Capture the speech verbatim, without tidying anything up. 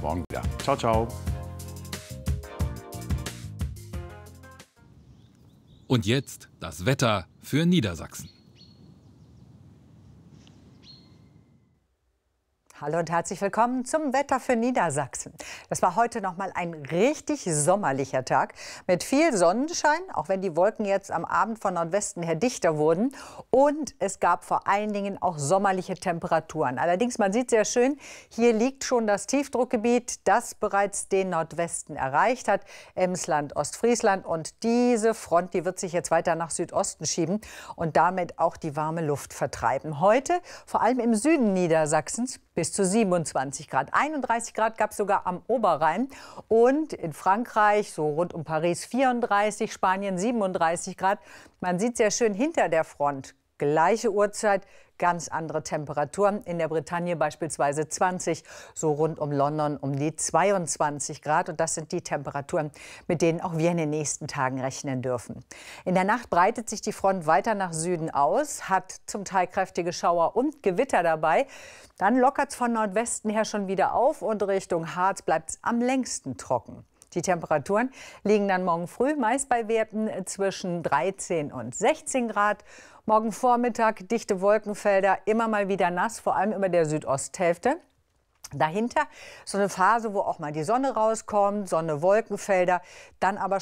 morgen wieder. Ciao, ciao. Und jetzt das Wetter für Niedersachsen. Hallo und herzlich willkommen zum Wetter für Niedersachsen. Das war heute noch mal ein richtig sommerlicher Tag mit viel Sonnenschein, auch wenn die Wolken jetzt am Abend von Nordwesten her dichter wurden. Und es gab vor allen Dingen auch sommerliche Temperaturen. Allerdings, man sieht sehr schön, hier liegt schon das Tiefdruckgebiet, das bereits den Nordwesten erreicht hat, Emsland, Ostfriesland. Und diese Front, die wird sich jetzt weiter nach Südosten schieben und damit auch die warme Luft vertreiben. Heute, vor allem im Süden Niedersachsens, bis zu siebenundzwanzig Grad. einunddreißig Grad gab es sogar am Oberrhein. Und in Frankreich, so rund um Paris, vierunddreißig, Spanien siebenunddreißig Grad. Man sieht sehr schön hinter der Front, gleiche Uhrzeit, ganz andere Temperaturen. In der Bretagne beispielsweise zwanzig, so rund um London um die zweiundzwanzig Grad. Und das sind die Temperaturen, mit denen auch wir in den nächsten Tagen rechnen dürfen. In der Nacht breitet sich die Front weiter nach Süden aus, hat zum Teil kräftige Schauer und Gewitter dabei. Dann lockert es von Nordwesten her schon wieder auf und Richtung Harz bleibt es am längsten trocken. Die Temperaturen liegen dann morgen früh meist bei Werten zwischen dreizehn und sechzehn Grad. Morgen Vormittag dichte Wolkenfelder, immer mal wieder nass, vor allem über der Südosthälfte. Dahinter so eine Phase, wo auch mal die Sonne rauskommt, Sonne, Wolkenfelder, dann aber